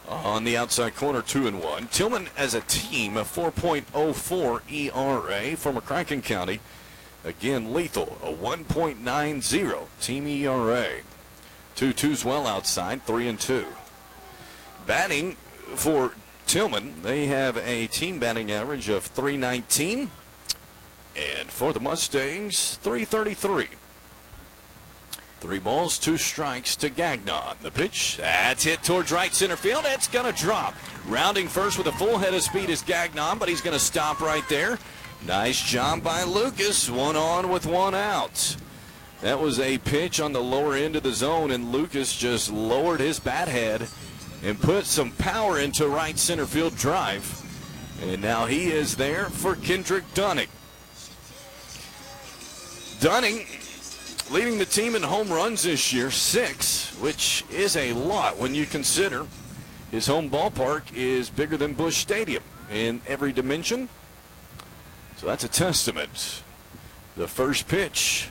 On the outside corner, 2-1. Tillman as a team, a 4.04 ERA for McCracken County. Again, lethal, a 1.90 team ERA. 2-2's well outside, 3-2. Batting for Tillman, they have a team batting average of .319. And for the Mustangs, .333. 3 balls, 2 strikes to Gagnon. The pitch, that's hit towards right center field. It's going to drop. Rounding first with a full head of speed is Gagnon, but he's going to stop right there. Nice job by Lucas. 1 on with 1 out. That was a pitch on the lower end of the zone, and Lucas just lowered his bat head and put some power into right center field drive. And now he is there for Kendrick Dunning. Dunning leading the team in home runs this year, 6, which is a lot when you consider his home ballpark is bigger than Busch Stadium in every dimension. So that's a testament. The first pitch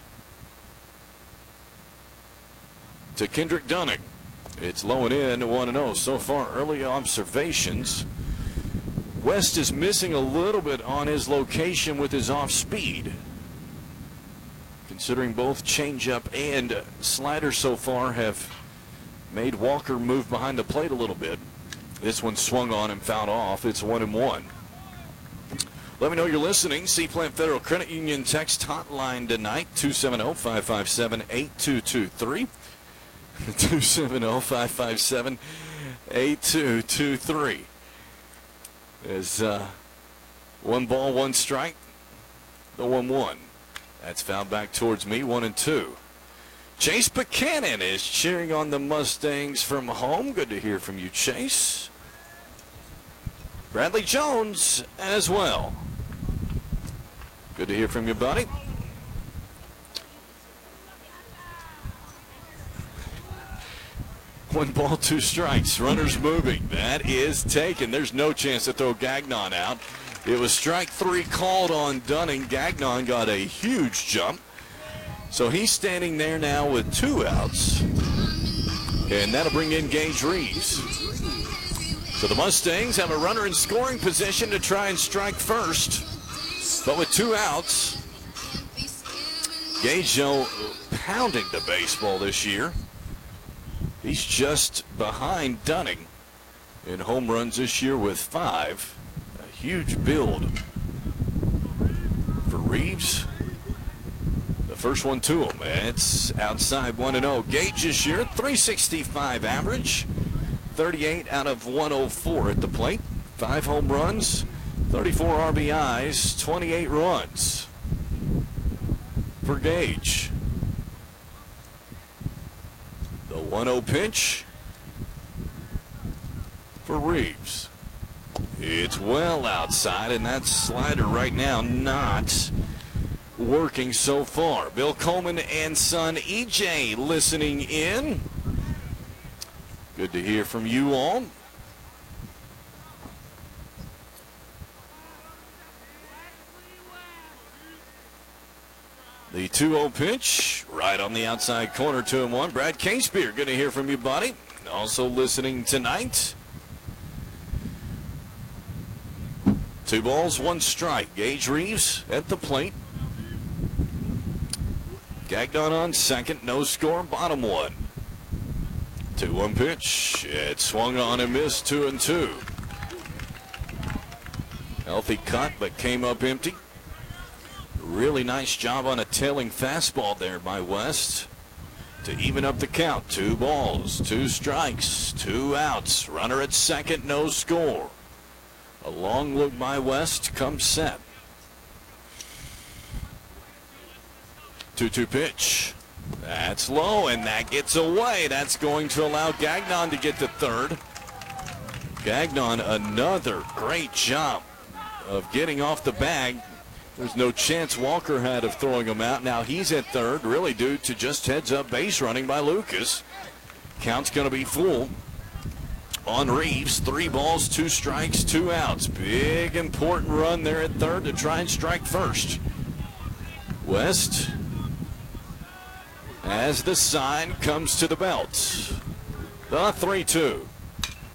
to Kendrick Dunning. It's low and in, 1-0. So far, early observations. West is missing a little bit on his location with his off speed. Considering both changeup and slider so far have made Walker move behind the plate a little bit. This one swung on and fouled off. It's 1-1. Let me know you're listening. Seaplant Federal Credit Union text hotline tonight, 270-557-8223. 270-557-8223. There's 1 ball, 1 strike, the 1-1. That's fouled back towards me, 1-2. Chase Buchanan is cheering on the Mustangs from home. Good to hear from you, Chase. Bradley Jones as well. Good to hear from you, buddy. One ball, 2 strikes. Runners moving. That is taken. There's no chance to throw Gagnon out. It was strike 3 called on Dunning. Gagnon got a huge jump. So he's standing there now with 2 outs. And that'll bring in Gage Reeves. So the Mustangs have a runner in scoring position to try and strike first. But with 2 outs, Gage pounding the baseball this year. He's just behind Dunning in home runs this year with 5. Huge build for Reeves. The first one to him. It's outside, 1-0. Gage this year, .365 average. 38 out of 104 at the plate. 5 home runs, 34 RBIs, 28 runs for Gage. The 1-0 pitch for Reeves. It's well outside, and that slider right now not working so far. Bill Coleman and son EJ listening in. Good to hear from you all. The 2-0 pitch right on the outside corner, 2-1. Brad Casebeer, good to hear from you, buddy. Also listening tonight. 2 balls, 1 strike. Gage Reeves at the plate. Gagnon on second, no score, bottom 1. 2-1 pitch. It swung on and missed, 2-2. Healthy cut, but came up empty. Really nice job on a tailing fastball there by West to even up the count. 2 balls, 2 strikes, 2 outs. Runner at second, no score. A long look by West, comes set. 2-2 pitch. That's low, and that gets away. That's going to allow Gagnon to get to third. Gagnon, another great job of getting off the bag. There's no chance Walker had of throwing him out. Now he's at third, really due to just heads-up base running by Lucas. Count's going to be full on Reeves. 3 balls, 2 strikes, 2 outs. Big, important run there at third to try and strike first. West, as the sign comes to the belt. The 3-2.